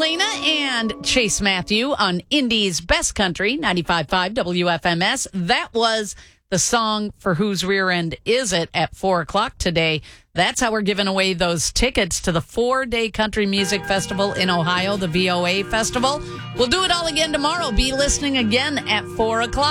Selena and Chase Matthew on Indy's Best Country, 95.5 WFMS. That was the song for Whose Rear End Is It at 4 o'clock today. That's how we're giving away those tickets to the 4-day country music festival in Ohio, the VOA Festival. We'll do it all again tomorrow. Be listening again at 4 o'clock.